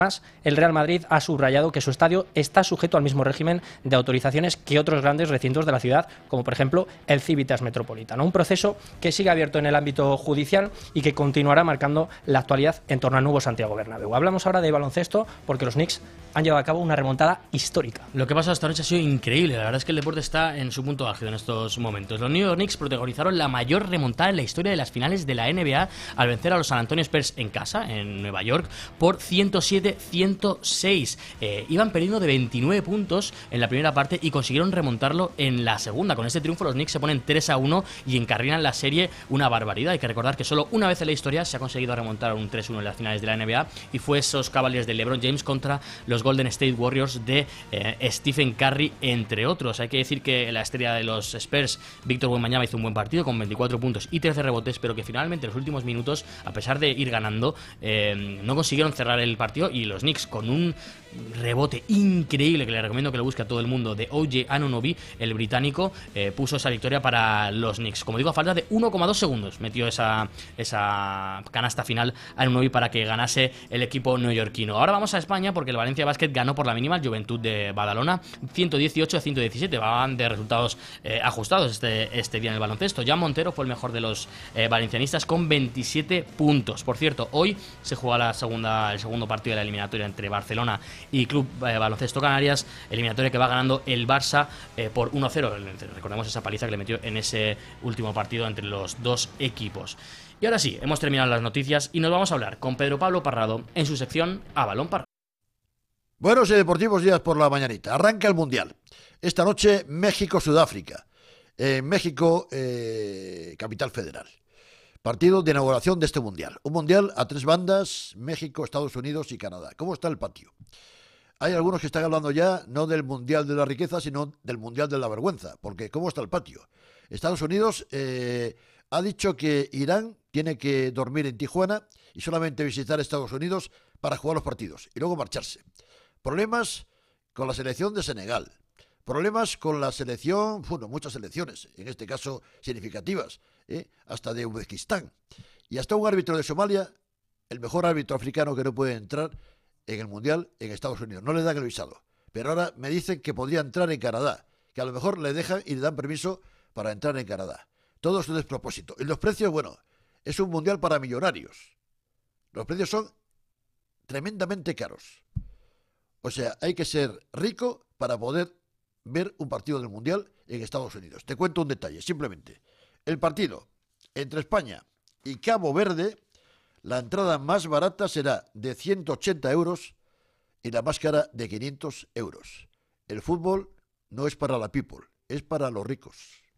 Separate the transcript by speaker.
Speaker 1: Además, el Real Madrid ha subrayado que su estadio está sujeto al mismo régimen de autorizaciones que otros grandes recintos de la ciudad, como por ejemplo el Civitas Metropolitano. Un proceso que sigue abierto en el ámbito judicial y que continuará marcando la actualidad en torno al nuevo Santiago Bernabéu. Hablamos ahora de baloncesto porque los Knicks han llevado a cabo una remontada histórica.
Speaker 2: Lo que pasa esta noche ha sido increíble. La verdad es que el deporte está en su punto álgido en estos momentos. Los New York Knicks protagonizaron la mayor remontada en la historia de las finales de la NBA al vencer a los San Antonio Spurs en casa, en Nueva York, por 107-106. Iban perdiendo de 29 puntos en la primera parte y consiguieron remontarlo en la segunda. Con este triunfo los Knicks se ponen 3-1 y encarrilan la serie una barbaridad. Hay que recordar que solo una vez en la historia se ha conseguido remontar un 3-1 en las finales de la NBA y fue esos Cavaliers de LeBron James contra los Golden State Warriors de Stephen Curry, entre otros. Hay que decir que la estrella de los Spurs, Víctor Wembanyama, hizo un buen partido con 24 puntos y 13 rebotes, pero que finalmente en los últimos minutos, a pesar de ir ganando, no consiguieron cerrar el partido y los Knicks, con un rebote increíble que le recomiendo que lo busque a todo el mundo, de OJ Anunoby, el británico, puso esa victoria para los Knicks. Como digo, a falta de 1,2 segundos metió esa canasta final Anunoby para que ganase el equipo neoyorquino. Ahora vamos a España porque el Valencia Basket ganó por la mínima al Juventud de Badalona 118-117. Van de resultados ajustados este día en el baloncesto. Jan Montero fue el mejor de los valencianistas con 27 puntos. Por cierto, hoy se juega el segundo partido de la eliminatoria entre Barcelona y Club Baloncesto Canarias, eliminatoria que va ganando el Barça por 1-0. Recordemos esa paliza que le metió en ese último partido entre los dos equipos. Y ahora sí, hemos terminado las noticias y nos vamos a hablar con Pedro Pablo Parrado en su sección A Balón Parrado.
Speaker 3: Buenos y deportivos días por la mañanita. Arranca el Mundial. Esta noche México-Sudáfrica. En México, capital federal. Partido de inauguración de este Mundial. Un Mundial a tres bandas: México, Estados Unidos y Canadá. ¿Cómo está el patio? Hay algunos que están hablando ya no del Mundial de la riqueza, sino del Mundial de la vergüenza. Porque ¿cómo está el patio? Estados Unidos ha dicho que Irán tiene que dormir en Tijuana y solamente visitar Estados Unidos para jugar los partidos y luego marcharse. Problemas con la selección de Senegal. Problemas con la selección, bueno, muchas selecciones, en este caso significativas, hasta de Uzbekistán. Y hasta un árbitro de Somalia, el mejor árbitro africano que no puede entrar en el Mundial en Estados Unidos. No le dan el visado. Pero ahora me dicen que podría entrar en Canadá, que a lo mejor le dejan y le dan permiso para entrar en Canadá. Todo es un despropósito. Y los precios, bueno, es un Mundial para millonarios. Los precios son tremendamente caros. O sea, hay que ser rico para poder ver un partido del Mundial en Estados Unidos. Te cuento un detalle, simplemente. El partido entre España y Cabo Verde, la entrada más barata será de 180 euros y la más cara de 500 euros. El fútbol no es para la people, es para los ricos.